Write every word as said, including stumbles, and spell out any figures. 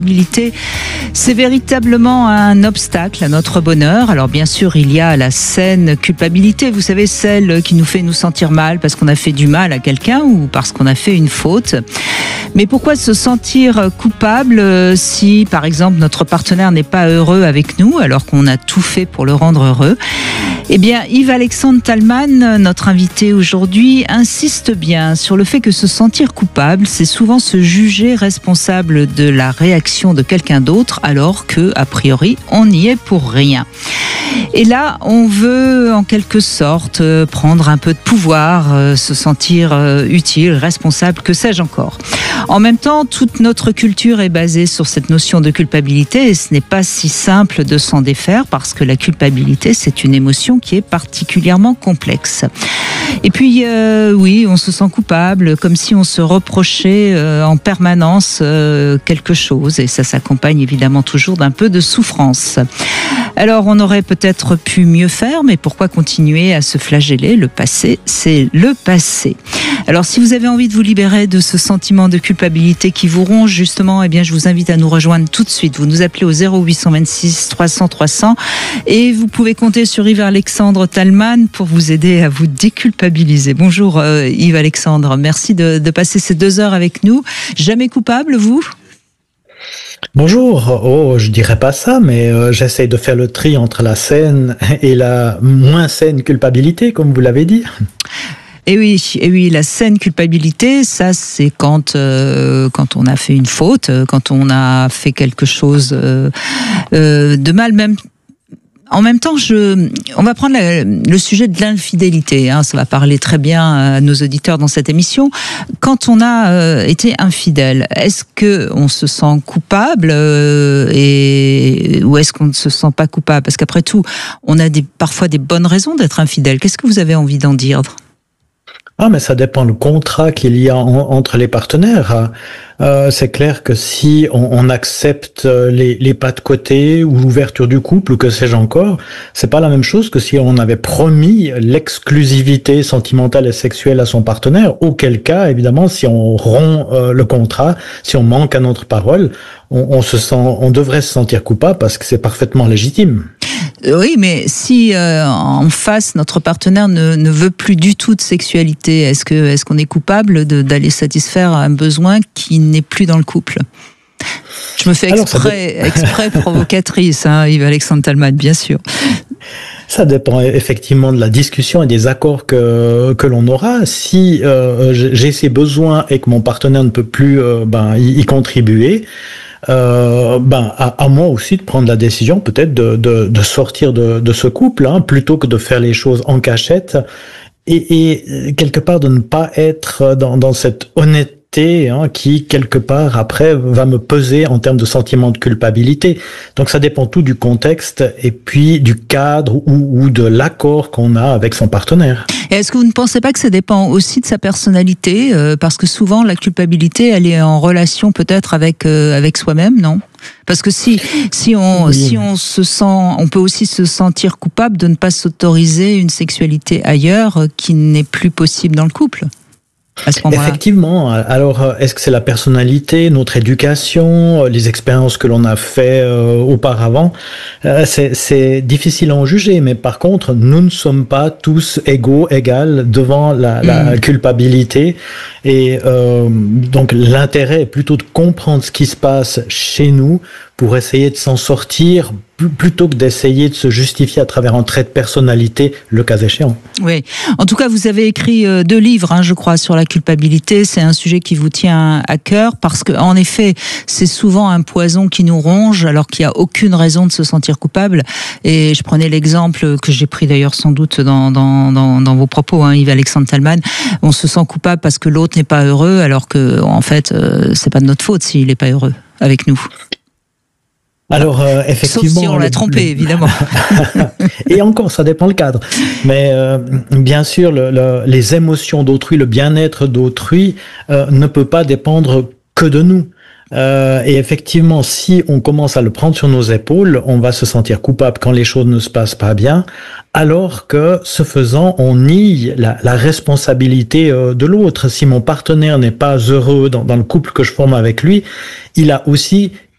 C'est véritablement un obstacle à notre bonheur. Alors bien sûr, il y a la saine culpabilité, vous savez, celle qui nous fait nous sentir mal parce qu'on a fait du mal à quelqu'un ou parce qu'on a fait une faute. Mais pourquoi se sentir coupable si, par exemple, notre partenaire n'est pas heureux avec nous alors qu'on a tout fait pour le rendre heureux ? Eh bien, Yves-Alexandre Talman, notre invité aujourd'hui, insiste bien sur le fait que se sentir coupable, c'est souvent se juger responsable de la réaction de quelqu'un d'autre, alors que, a priori, on n'y est pour rien. Et là, on veut, en quelque sorte, prendre un peu de pouvoir, se sentir utile, responsable, que sais-je encore. En même temps, toute notre culture est basée sur cette notion de culpabilité et ce n'est pas si simple de s'en défaire parce que la culpabilité, c'est une émotion qui est particulièrement complexe. Et puis, euh, oui, on se sent coupable, comme si on se reprochait euh, en permanence euh, quelque chose. Et ça s'accompagne évidemment toujours d'un peu de souffrance. Alors, on aurait peut-être pu mieux faire, mais pourquoi continuer à se flageller ? Le passé, c'est le passé. Alors, si vous avez envie de vous libérer de ce sentiment de culpabilité qui vous ronge, justement, eh bien, je vous invite à nous rejoindre tout de suite. Vous nous appelez au zéro huit cent vingt-six trois cents trois cents et vous pouvez compter sur Yves-Alexandre Talman pour vous aider à vous déculpabiliser. Bonjour euh, Yves-Alexandre, merci de, de passer ces deux heures avec nous. Jamais coupable, vous ? Bonjour, oh, je dirais pas ça, mais euh, j'essaie de faire le tri entre la saine et la moins saine culpabilité, comme vous l'avez dit. Et oui, et oui, la saine culpabilité, ça c'est quand euh, quand on a fait une faute, quand on a fait quelque chose euh, euh, de mal, même. En même temps, je, on va prendre le, le sujet de l'infidélité. Hein, ça va parler très bien à nos auditeurs dans cette émission. Quand on a euh, été infidèle, est-ce que on se sent coupable euh, et ou est-ce qu'on ne se sent pas coupable ? Parce qu'après tout, on a des, parfois des bonnes raisons d'être infidèle. Qu'est-ce que vous avez envie d'en dire ? Ah, mais ça dépend du contrat qu'il y a en, entre les partenaires. Euh, c'est clair que si on, on accepte les, les pas de côté ou l'ouverture du couple ou que sais-je encore, c'est pas la même chose que si on avait promis l'exclusivité sentimentale et sexuelle à son partenaire. Auquel cas, évidemment, si on rompt euh, le contrat, si on manque à notre parole, on, on se sent, on devrait se sentir coupable parce que c'est parfaitement légitime. Oui, mais si euh, en face notre partenaire ne, ne veut plus du tout de sexualité, est-ce que est-ce qu'on est coupable de, d'aller satisfaire un besoin qui n'est plus dans le couple ? Je me fais exprès, Alors, exprès provocatrice, hein, Yves-Alexandre Talman, bien sûr. Ça dépend effectivement de la discussion et des accords que que l'on aura. Si euh, j'ai ces besoins et que mon partenaire ne peut plus euh, ben y, y contribuer. Euh, ben à, à moi aussi de prendre la décision peut-être de, de, de sortir de, de ce couple hein, plutôt que de faire les choses en cachette et, et quelque part de ne pas être dans, dans cette honnêteté hein, qui quelque part après va me peser en termes de sentiment de culpabilité. Donc ça dépend tout du contexte et puis du cadre ou, ou de l'accord qu'on a avec son partenaire. Et est-ce que vous ne pensez pas que ça dépend aussi de sa personnalité euh, parce que souvent la culpabilité elle est en relation peut-être avec euh, avec soi-même, non ? Parce que si si on oui. si on se sent, on peut aussi se sentir coupable de ne pas s'autoriser une sexualité ailleurs euh, qui n'est plus possible dans le couple. À ce moment-là. Effectivement. Alors, est-ce que c'est la personnalité, notre éducation, les expériences que l'on a fait euh, auparavant ? euh, c'est, c'est difficile à en juger, mais par contre, nous ne sommes pas tous égaux, égales devant la, la mmh. culpabilité. Et euh, donc, l'intérêt est plutôt de comprendre ce qui se passe chez nous pour essayer de s'en sortir plutôt que d'essayer de se justifier à travers un trait de personnalité, le cas échéant. Oui. En tout cas, vous avez écrit deux livres, hein, je crois, sur la culpabilité. C'est un sujet qui vous tient à cœur parce que, en effet, c'est souvent un poison qui nous ronge alors qu'il n'y a aucune raison de se sentir coupable. Et je prenais l'exemple que j'ai pris d'ailleurs sans doute dans, dans, dans, dans vos propos, hein, Yves-Alexandre Talman. On se sent coupable parce que l'autre n'est pas heureux alors que, en fait, euh, c'est pas de notre faute s'il n'est pas heureux avec nous. Alors, euh, effectivement... Sauf si on l'a trompé, évidemment. Et encore, ça dépend le cadre. Mais euh, bien sûr, le, le, les émotions d'autrui, le bien-être d'autrui euh, ne peut pas dépendre que de nous. Euh, et effectivement, si on commence à le prendre sur nos épaules, on va se sentir coupable quand les choses ne se passent pas bien, alors que, ce faisant, on nie la, la responsabilité euh, de l'autre. Si mon partenaire n'est pas heureux dans, dans le couple que je forme avec lui, il a aussi